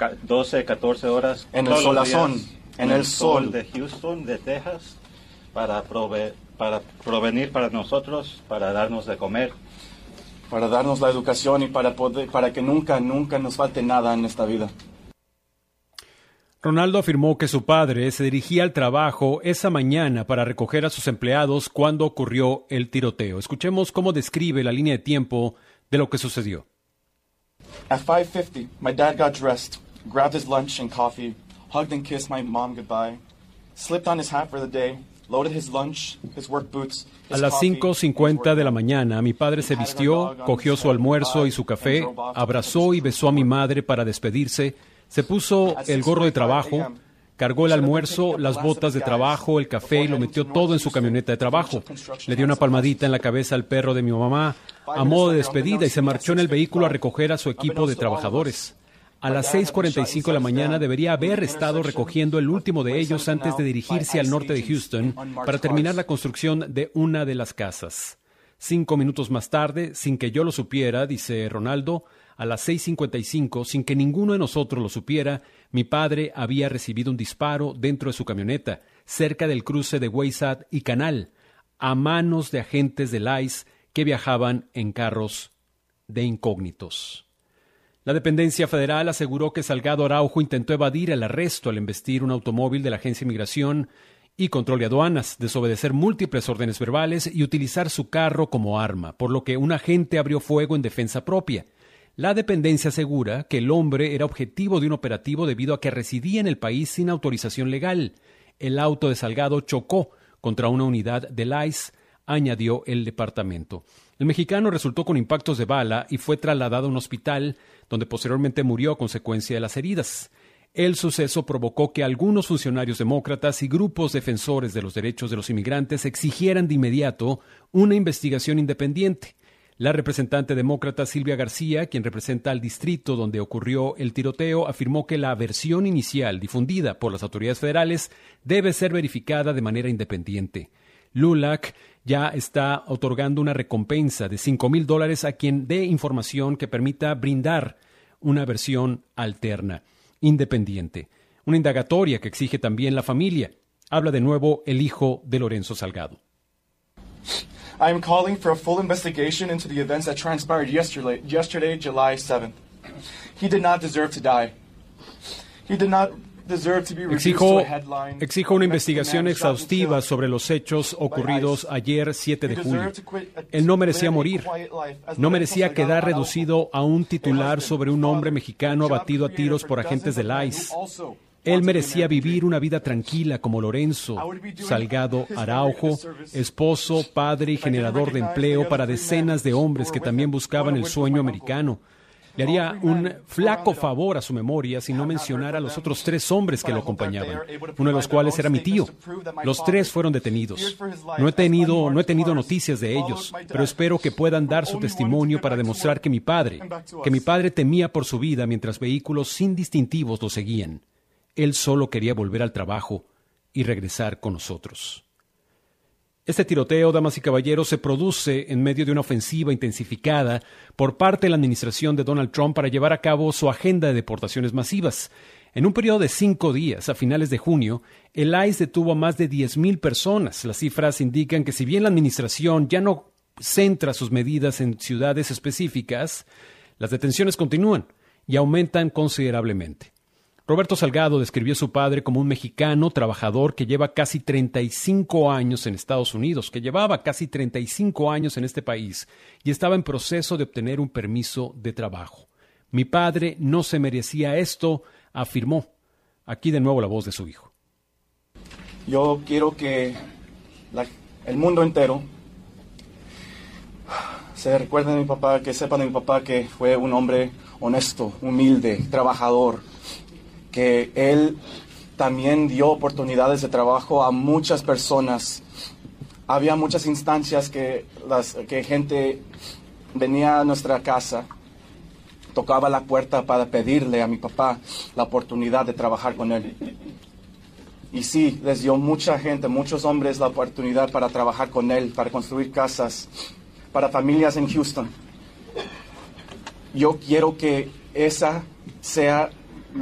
12, 14 horas en el solazón, en el sol de Houston, de Texas, para provenir para nosotros, para darnos de comer, para darnos la educación y para que nunca nos falte nada en esta vida. Ronaldo afirmó que su padre se dirigía al trabajo esa mañana para recoger a sus empleados cuando ocurrió el tiroteo. Escuchemos cómo describe la línea de tiempo de lo que sucedió. At 5:50, my dad got dressed, grabbed his lunch and coffee, hugged and kissed my mom goodbye, slipped on his hat for the day, loaded his lunch, his work boots. A las 5:50 de la mañana, mi padre se vistió, cogió su almuerzo y su café, abrazó y besó a mi madre para despedirse, se puso el gorro de trabajo, cargó el almuerzo, las botas de trabajo, el café y lo metió todo en su camioneta de trabajo. Le dio una palmadita en la cabeza al perro de mi mamá a modo de despedida y se marchó en el vehículo a recoger a su equipo de trabajadores. A las 6:45 de la mañana debería haber estado recogiendo el último de ellos antes de dirigirse al norte de Houston para terminar la construcción de una de las casas. 5 minutos más tarde, sin que yo lo supiera, dice Ronaldo, a las 6:55, sin que ninguno de nosotros lo supiera, mi padre había recibido un disparo dentro de su camioneta, cerca del cruce de Wayside y Canal, a manos de agentes del ICE que viajaban en carros de incógnitos. La dependencia federal aseguró que Salgado Araujo intentó evadir el arresto al embestir un automóvil de la Agencia de Inmigración y Control de Aduanas, desobedecer múltiples órdenes verbales y utilizar su carro como arma, por lo que un agente abrió fuego en defensa propia. La dependencia asegura que el hombre era objetivo de un operativo debido a que residía en el país sin autorización legal. El auto de Salgado chocó contra una unidad del ICE, añadió el departamento. El mexicano resultó con impactos de bala y fue trasladado a un hospital, donde posteriormente murió a consecuencia de las heridas. El suceso provocó que algunos funcionarios demócratas y grupos defensores de los derechos de los inmigrantes exigieran de inmediato una investigación independiente. La representante demócrata Silvia García, quien representa al distrito donde ocurrió el tiroteo, afirmó que la versión inicial difundida por las autoridades federales debe ser verificada de manera independiente. LULAC ya está otorgando una recompensa de $5,000 a quien dé información que permita brindar una versión alterna, independiente. Una indagatoria que exige también la familia. Habla de nuevo el hijo de Lorenzo Salgado. I am calling for a full investigation into the events that transpired yesterday, July 7th. He did not deserve to die. He did not deserve to be reduced to a headline. Exijo una investigación exhaustiva sobre los hechos ocurridos ayer 7 de julio. Él no merecía morir. No merecía quedar reducido a un titular sobre un hombre mexicano abatido a tiros por agentes del ICE. Él merecía vivir una vida tranquila como Lorenzo Salgado Araujo, esposo, padre y generador de empleo para decenas de hombres que también buscaban el sueño americano. Le haría un flaco favor a su memoria si no mencionara a los otros 3 hombres que lo acompañaban, uno de los cuales era mi tío. Los 3 fueron detenidos. No he tenido noticias de ellos, pero espero que puedan dar su testimonio para demostrar que mi padre temía por su vida mientras vehículos sin distintivos lo seguían. Él solo quería volver al trabajo y regresar con nosotros. Este tiroteo, damas y caballeros, se produce en medio de una ofensiva intensificada por parte de la administración de Donald Trump para llevar a cabo su agenda de deportaciones masivas. En un periodo de 5 días, a finales de junio, el ICE detuvo a más de 10,000 personas. Las cifras indican que si bien la administración ya no centra sus medidas en ciudades específicas, las detenciones continúan y aumentan considerablemente. Roberto Salgado describió a su padre como un mexicano trabajador que lleva casi 35 años en Estados Unidos, que llevaba casi 35 años en este país y estaba en proceso de obtener un permiso de trabajo. Mi padre no se merecía esto, afirmó. Aquí de nuevo la voz de su hijo. Yo quiero que el mundo entero se recuerde de mi papá, que sepan de mi papá que fue un hombre honesto, humilde, trabajador, que él también dio oportunidades de trabajo a muchas personas. Había muchas instancias que gente venía a nuestra casa, tocaba la puerta para pedirle a mi papá la oportunidad de trabajar con él. Y sí, les dio mucha gente, muchos hombres la oportunidad para trabajar con él, para construir casas, para familias en Houston. Yo quiero que esa sea